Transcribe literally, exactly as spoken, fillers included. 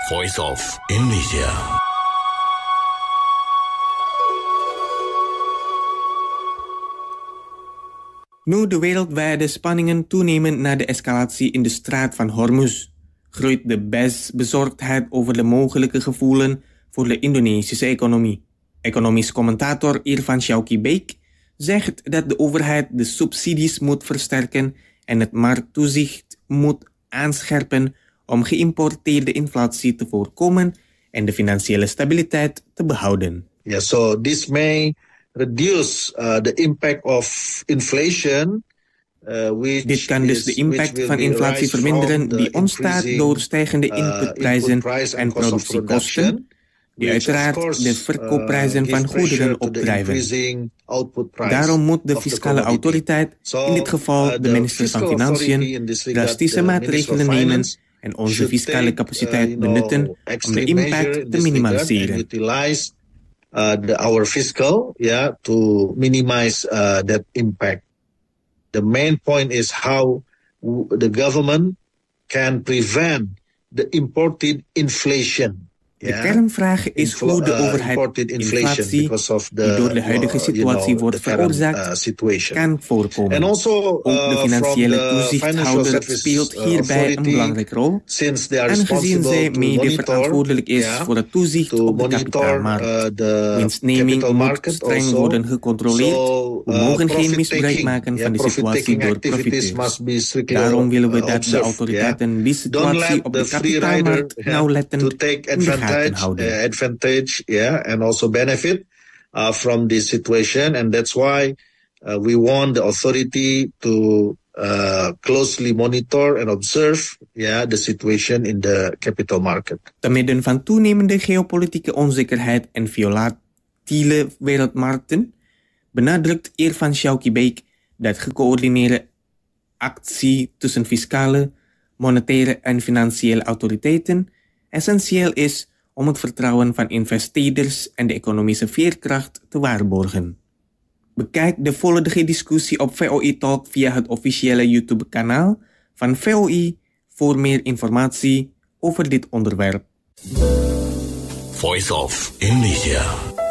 Voice of Indonesia. Nu de wereldwijde spanningen toenemen na de escalatie in de straat van Hormuz, groeit de bezorgdheid over de mogelijke gevolgen voor de Indonesische economie. Economisch commentator Irfan Shawki Bek zegt dat de overheid de subsidies moet versterken en het markttoezicht moet aanscherpen om geïmporteerde inflatie te voorkomen en de financiële stabiliteit te behouden. Yeah, so this may reduce uh, the impact of inflation. Uh, which Dit kan dus de impact van inflatie verminderen die ontstaat door stijgende inputprijzen uh, en productiekosten, die uiteraard de verkoopprijzen van goederen opdrijven. Daarom moet de fiscale autoriteit, in dit geval de minister van Financiën, drastische maatregelen nemen en onze fiscale capaciteit benutten om de impact te minimaliseren. Uh, the, our fiscal, yeah, to minimize uh, that impact. The main point is how w- the government can prevent the imported inflation. De kernvraag is Infl- hoe de overheid inflatie, die door de huidige situatie uh, you know, wordt veroorzaakt, uh, kan voorkomen. Also, uh, Ook de financiële toezichthouder speelt hierbij uh, een belangrijke rol, aangezien zij mede verantwoordelijk is yeah, voor het toezicht op de kapitaalmarkt. Uh, Winstneming moet streng also. worden gecontroleerd. So, uh, We mogen geen misbruik maken van yeah, de situatie door profiteurs. Daarom willen we dat de autoriteiten yeah. die situatie op de kapitaalmarkt nauwlettend in de gaten houden. Uh, advantage, yeah, and also benefit uh, from this situation, and that's why uh, we want the authority to uh, closely monitor and observe, yeah, the situation in the capital market. Te midden van toenemende geopolitieke onzekerheid en volatiele wereldmarkten benadrukt Irfan Shawki Bek dat gecoördineerde actie tussen fiscale, monetaire en financiële autoriteiten essentieel is om het vertrouwen van investeerders en de economische veerkracht te waarborgen. Bekijk de volledige discussie op V O I Talk via het officiële YouTube-kanaal van V O I voor meer informatie over dit onderwerp. Voice of Indonesia.